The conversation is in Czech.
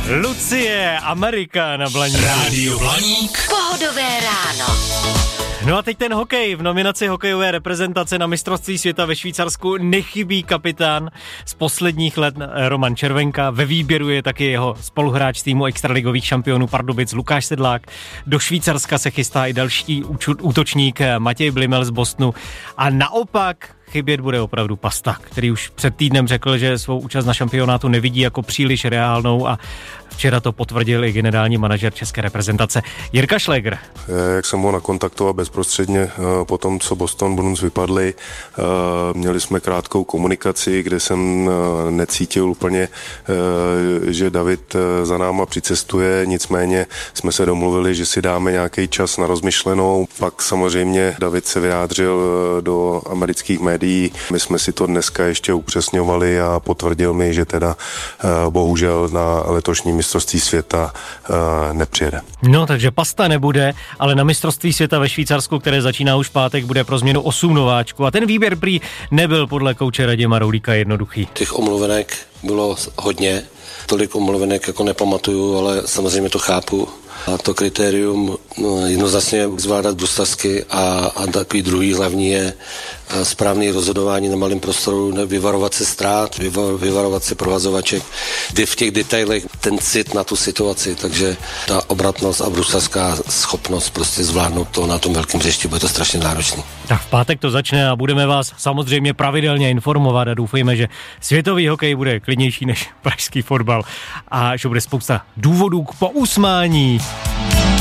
Lucie, Amerika na Blaníku. Rádio Blaník. Pohodové ráno. No a teď ten hokej. V nominaci hokejové reprezentace na mistrovství světa ve Švýcarsku nechybí kapitán z posledních let Roman Červenka. Ve výběru je taky jeho spoluhráč týmu extraligových šampionů Pardubic Lukáš Sedlák. Do Švýcarska se chystá i další útočník Matěj Blimel z Bostonu. A naopak chybět bude opravdu Pasta, který už před týdnem řekl, že svou účast na šampionátu nevidí jako příliš reálnou a včera to potvrdil i generální manažer české reprezentace Jirka Šlégr. Jak jsem ho nakontaktoval bezprostředně po tom, co Boston Bruins vypadli, měli jsme krátkou komunikaci, kde jsem necítil úplně, že David za náma přicestuje, nicméně jsme se domluvili, že si dáme nějaký čas na rozmyšlenou. Pak samozřejmě David se vyjádřil do amerických médií. My jsme si to dneska ještě upřesňovali a potvrdil mi, že teda bohužel na letošní mistrovství světa nepřijede. No, takže Pasta nebude, ale na mistrovství světa ve Švýcarsku, které začíná už v pátek, bude pro změnu 8 nováčků. A ten výběr prý nebyl podle kouče Radima Roulíka jednoduchý. Těch omluvenek bylo hodně. Tolik omluvenek jako nepamatuju, ale samozřejmě to chápu. A to kritérium jednoznačně zvládat bruslařsky a takový druhý hlavní je správný rozhodování na malém prostoru, vyvarovat se ztrát, vyvarovat se prohazovaček, kdy v těch detailech ten cit na tu situaci, takže ta obratnost a bruslařská schopnost prostě zvládnout to na tom velkém hřišti, bude to strašně náročný. Tak v pátek to začne a budeme vás samozřejmě pravidelně informovat a doufejme, že světový hokej bude klidnější než pražský fotbal a že bude spousta důvodů k pousmání.